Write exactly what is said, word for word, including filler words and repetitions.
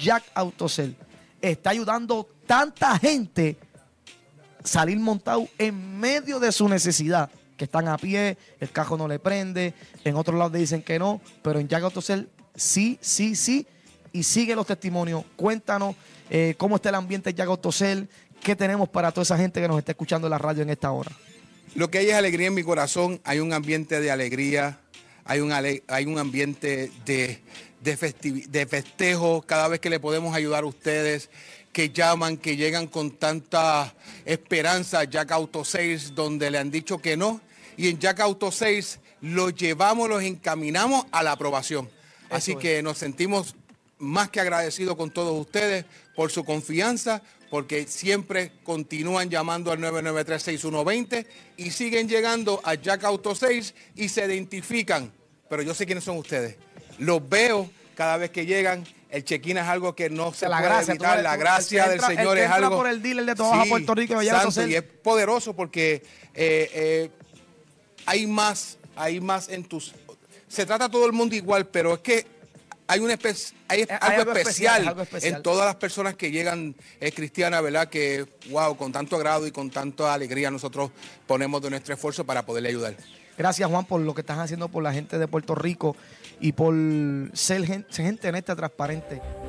Jack Autocel está ayudando tanta gente salir montado en medio de su necesidad, que están a pie, el carro no le prende, en otros lados le dicen que no, pero en Jack Autocel sí, sí, sí, y sigue los testimonios. Cuéntanos eh, cómo está el ambiente en Jack Autocel, qué tenemos para toda esa gente que nos está escuchando en la radio en esta hora. Lo que hay es alegría en mi corazón, hay un ambiente de alegría, hay un, ale hay un ambiente de, de, de festejo cada vez que le podemos ayudar a ustedes, que llaman, que llegan con tanta esperanza a Jack Autosales, donde le han dicho que no, y en Jack Autosales los llevamos, los encaminamos a la aprobación. Eso Así es. que nos sentimos más que agradecidos con todos ustedes por su confianza, porque siempre continúan llamando al nueve nueve tres, seis uno dos cero y siguen llegando a Jack Autosales y se identifican. Pero yo sé quiénes son ustedes. Los veo cada vez que llegan. El check-in es algo que no se la puede gracia, evitar. Eres, la gracia del entra, Señor es algo... por el dealer de todo sí, Puerto Rico. Santo, y es poderoso porque eh, eh, hay más, hay más en tus... Se trata a todo el mundo igual, pero es que hay, una espe hay, hay algo, algo, especial especial algo especial en todas las personas que llegan eh, cristianas, ¿verdad? Que, wow, con tanto agrado y con tanta alegría nosotros ponemos de nuestro esfuerzo para poderle ayudar. Gracias, Juan, por lo que estás haciendo por la gente de Puerto Rico y por ser gente, ser gente honesta, transparente.